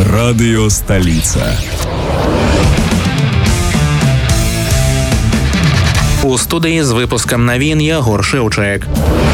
Радио «Столица». У студии с выпуском новин Егор Шевчик.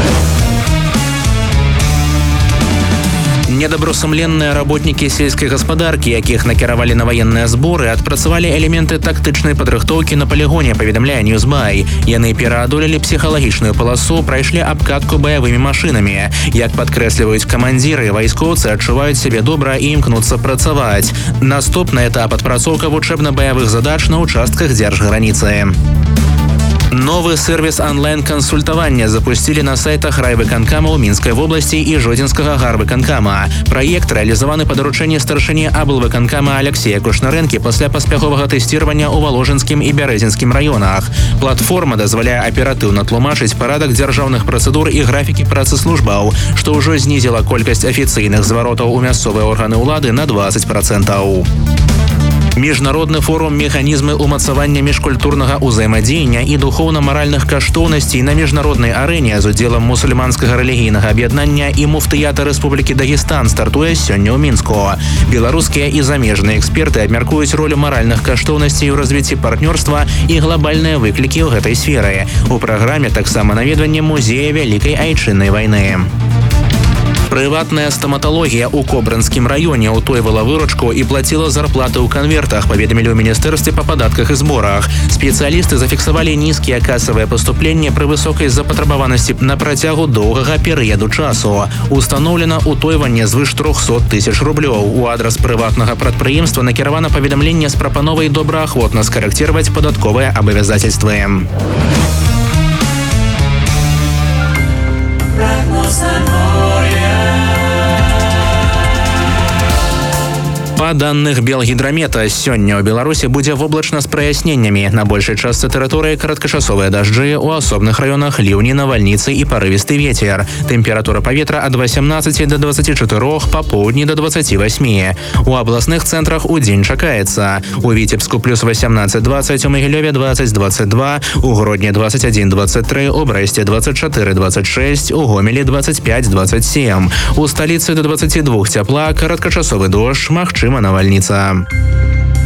Недобросумленныя работнікі сельскай гаспадаркі, якіх накіравалі на ваенныя зборы, адпрацавалі элементы тактычнай падрыхтоўкі на палігоне, паведамляе Ньюсбай. Яны пераадолелі псіхалагічную паласу, прайшлі абкатку баявымі машынамі. Як падкрэсліваюць камандзіры, вайскоўцы адчуваюць сябе добра і імкнуцца працаваць. Наступны этап адпрацоўка вучэбна-баявых задач на участках дзяржграніцы. Новы сервис онлайн-консультования запустили на сайтах райвыканкама ў Мінскай вобласці і Жодзінскага гарвыканкама. Праект рэалізаваны па даручэнні старшыні аблвыканкама Алексея Кушнарэнкі пасля паспяховага тэсціравання ў Валожынскім і Бярэзінскім раёнах. Платформа дазваляе аператыўна тлумачыць парадак дзяржаўных працэдур і графікі працы службаў, што ўжо знізіла колькасць афіцыйных зваротаў у мясцовыя органы ўлады на 20%. Міжнародны форум «Механізмы ўмацавання міжкультурнага ўзаемадзеяння і духоўна-маральных каштоўнасцей на міжнароднай арэне з удзелам мусульманскага рэлігійнага аб'яднання і муфтыята Рэспублікі Дагестан стартуе сёння ў Мінску. Беларускія і замежныя эксперты абмяркуюць ролю маральных каштоўнасцей у развіцці партнёрства і глобальныя выклікі ў гэтай сферы. У праграме таксама наведванне музея Вялікай айчыннай вайны. Прыватная стаматалогія ў Кобрынскім раёне ўтойвала выручку і плаціла зарплаты ў канвертах, паведамілі ў Міністэрстве па падатках і зборах. Спецыялісты зафіксавалі нізкія касавыя паступленні пры высокай запатрабаванасці на працягу доўгага перыяду часу. Устаноўлена ўтойванне звыш 300 000 рублёў. У адрас прыватнага прадпрыемства накіравана паведамленне з прапановай добраахвотна скарэкціраваць падатковыя абавязательствы. Па данных Белгідрамета, сёння ў Беларусі будзе воблачна з праясненнямі. На большай частцы тэрыторыі кароткачасовыя дажджы, у асобных раёнах ліўні, навальніцы і парывісты вецер. Тэмпература паветра ад 18 до 24, па поўдні до 28. У абласных цэнтрах удзень чакаецца. У Віцебску плюс 18-20, у Магілёве 20-22, у Гродні 21-23, у Брэсце 24-26, у Гомелі 25-27. У сталіцы до 22 цяпла, кароткачасовы дождж, магчыма навальніца.